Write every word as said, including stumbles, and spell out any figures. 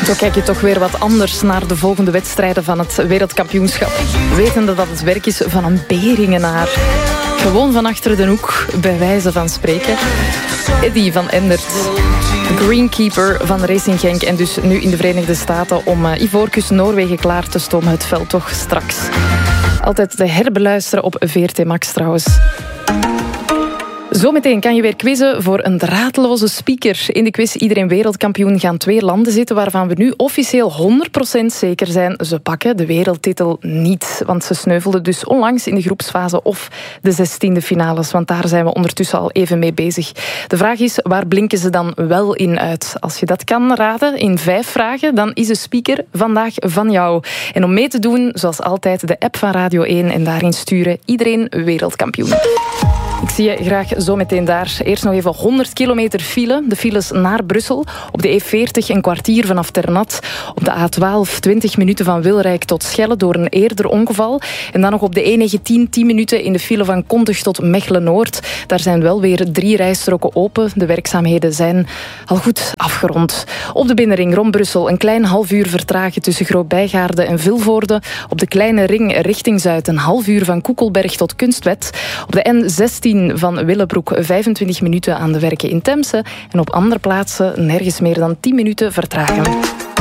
Zo kijk je toch weer wat anders naar de volgende wedstrijden van het wereldkampioenschap. Wetende dat het werk is van een Beringenaar. Gewoon van achter de hoek, bij wijze van spreken. Eddy van Endert. Greenkeeper van Racing Genk. En dus nu in de Verenigde Staten om uh, Ivoorkust Noorwegen klaar te stomen. Het veld toch straks. Altijd te herbeluisteren op V R T Max trouwens. Zometeen kan je weer quizzen voor een draadloze speaker. In de quiz Iedereen Wereldkampioen gaan twee landen zitten waarvan we nu officieel honderd procent zeker zijn. Ze pakken de wereldtitel niet. Want ze sneuvelden dus onlangs in de groepsfase of de zestiende finales. Want daar zijn we ondertussen al even mee bezig. De vraag is, waar blinken ze dan wel in uit? Als je dat kan raden in vijf vragen, dan is de speaker vandaag van jou. En om mee te doen, zoals altijd, de app van Radio één en daarin sturen Iedereen Wereldkampioen. Ik zie je graag zometeen daar. Eerst nog even honderd kilometer file. De files naar Brussel. Op de E veertig een kwartier vanaf Ternat. Op de A twaalf twintig minuten van Wilrijk tot Schelle door een eerder ongeval. En dan nog op de E negentien tien minuten in de file van Kontig tot Mechelen-Noord. Daar zijn wel weer drie rijstroken open. De werkzaamheden zijn al goed afgerond. Op de binnenring rond Brussel een klein half uur vertragen tussen Groot-Bijgaarde en Vilvoorde. Op de kleine ring richting Zuid een half uur van Koekelberg tot Kunstwet. Op de N zestien van Willebroek vijfentwintig minuten aan de werken in Temse. En op andere plaatsen nergens meer dan tien minuten vertragen.